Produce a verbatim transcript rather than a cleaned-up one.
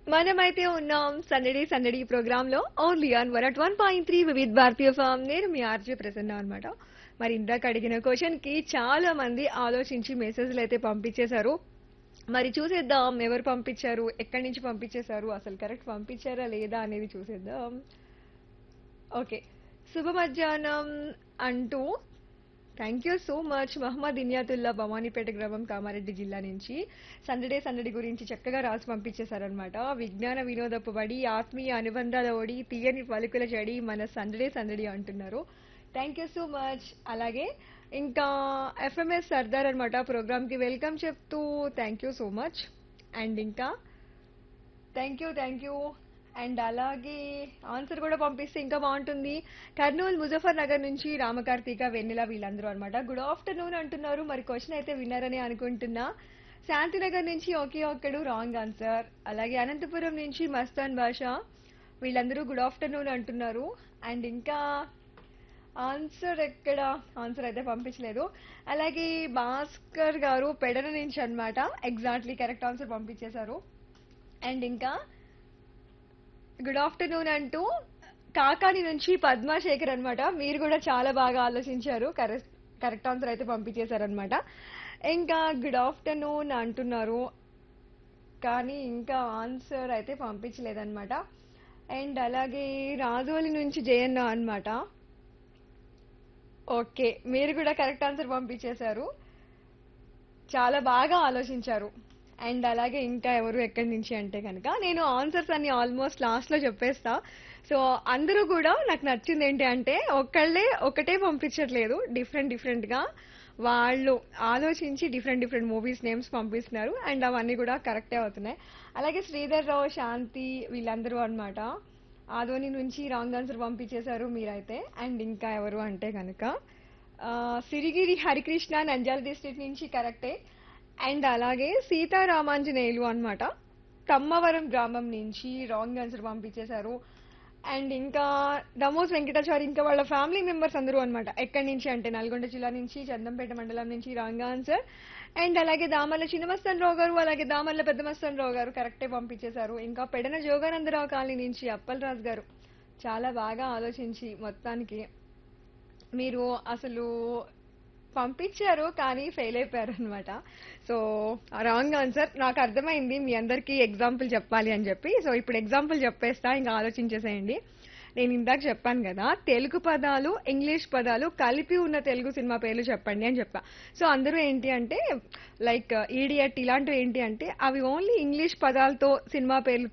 మనమైతే ఉన్నాం సందడి సందడి ప్రోగ్రామ్ లో only on one at one point three Vividh Bharatiya form. నేను మీ ఆర్జే ప్రసన్న అనమాట. మరి ఇందాక అడిగిన క్వశ్చన్ కి చాలా మంది ఆలోచించి మెసేజ్లు అయితే పంపించేశారు. మరి చూసేద్దాం ఎవరు పంపించారు, ఎక్కడి నుంచి పంపించేశారు, అసలు కరెక్ట్ పంపించారా లేదా అనేది చూసేద్దాం. ఓకే, శుభ మధ్యాహ్నం అంటూ thank you so much Mohammed Inayatullah Bhavanipeta గ్రామం కామారెడ్డి జిల్లా నుంచి సందడే సందడి గురించి చక్కగా రాసి పంపించేశారనమాట. విజ్ఞాన వినోదపు బడి, ఆత్మీయ అనుబంధాల ఒడి, తీయని పలుకుల చెడి, మన సందడే సందడి అంటున్నారు. Thank you so much. అలాగే ఇంకా ఎఫ్ఎంఎస్ సర్దార్ అనమాట, ప్రోగ్రామ్ కి వెల్కమ్ చెప్తూ thank you so much. And ఇంకా thank you thank you and అలాగే ఆన్సర్ కూడా పంపిస్తే ఇంకా బాగుంటుంది. కర్నూలు ముజఫర్ నగర్ నుంచి రామకార్తీక వెన్నెల వీళ్ళందరూ అనమాట. గుడ్ ఆఫ్టర్నూన్ అంటున్నారు. మరి క్వశ్చన్ అయితే విన్నారని అనుకుంటున్నా. శాంతినగర్ నుంచి ఒకే ఒక్కడు రాంగ్ ఆన్సర్. అలాగే అనంతపురం నుంచి మస్తాన్ భాష వీళ్ళందరూ గుడ్ ఆఫ్టర్నూన్ అంటున్నారు. అండ్ ఇంకా ఆన్సర్ ఎక్కడ, ఆన్సర్ అయితే పంపించలేదు. అలాగే భాస్కర్ గారు పెడన నుంచి అన్నమాట, ఎగ్జాక్ట్లీ కరెక్ట్ ఆన్సర్ పంపించేశారు. అండ్ ఇంకా గుడ్ ఆఫ్టర్నూన్ అంటూ కాకాని నుంచి పద్మాశేఖర్ అనమాట, మీరు కూడా చాలా బాగా ఆలోచించారు, కరెక్ట్ కరెక్ట్ ఆన్సర్ అయితే పంపించేశారనమాట. ఇంకా గుడ్ ఆఫ్టర్నూన్ అంటున్నారు కానీ ఇంకా ఆన్సర్ అయితే పంపించలేదన్నమాట. అండ్ అలాగే రాజోలి నుంచి జయన్న అన్నమాట. ఓకే, మీరు కూడా కరెక్ట్ ఆన్సర్ పంపించేశారు, చాలా బాగా ఆలోచించారు. అండ్ అలాగే ఇంకా ఎవరు ఎక్కడి నుంచి అంటే కనుక నేను ఆన్సర్స్ అన్ని ఆల్మోస్ట్ లాస్ట్ లో చెప్పేస్తా. సో అందరూ కూడా నాకు నచ్చింది ఏంటి అంటే ఒకళ్ళే ఒకటే పంపించట్లేదు, డిఫరెంట్ డిఫరెంట్ గా వాళ్ళు ఆలోచించి డిఫరెంట్ డిఫరెంట్ మూవీస్ నేమ్స్ పంపిస్తున్నారు. అండ్ అవన్నీ కూడా కరెక్టే అవుతున్నాయి. అలాగే శ్రీధర్ రావు, శాంతి వీళ్ళందరూ అన్నమాట ఆదోని నుంచి రాంగ్ ఆన్సర్ పంపించేశారు మీరైతే. అండ్ ఇంకా ఎవరు అంటే కనుక ఆ, సిరిగిరి హరికృష్ణ నంద్యాల డిస్ట్రిక్ట్ నుంచి కరెక్టే. అండ్ అలాగే సీతారామాంజనేయులు అన్నమాట తమ్మవరం గ్రామం నుంచి రాంగ్ ఆన్సర్ పంపించేశారు. అండ్ ఇంకా దమోస్ వెంకటాచారి ఇంకా వాళ్ళ ఫ్యామిలీ మెంబర్స్ అందరూ అన్నమాట ఎక్కడి నుంచి అంటే నల్గొండ జిల్లా నుంచి చందంపేట మండలం నుంచి రాంగ్ ఆన్సర్. అండ్ అలాగే దామర్ల చిన్నమస్తాన్ రావు గారు, అలాగే దామర్ల పెద్దమస్తాన్ రావు గారు కరెక్టే పంపించేశారు. ఇంకా పెడన జోగానందరావు కాలనీ నుంచి అప్పల్ రాజు గారు చాలా బాగా ఆలోచించి మొత్తానికి మీరు అసలు పంపించారు కానీ ఫెయిల్ అయిపోయారు అనమాట. సో రాంగ్ ఆన్సర్ నాకు అర్థమైంది, మీ అందరికీ ఎగ్జాంపుల్ చెప్పాలి అని చెప్పి. సో ఇప్పుడు ఎగ్జాంపుల్ చెప్పేస్తా, ఇంకా ఆలోచించేసేయండి. నేను ఇందాక చెప్పాను కదా తెలుగు పదాలు ఇంగ్లీష్ పదాలు కలిపి ఉన్న తెలుగు సినిమా పేర్లు చెప్పండి అని చెప్పా. సో అందరూ ఏంటి అంటే లైక్ ఈడియట్ ఇలాంటివి ఏంటి అంటే అవి ఓన్లీ ఇంగ్లీష్ పదాలతో సినిమా పేర్లు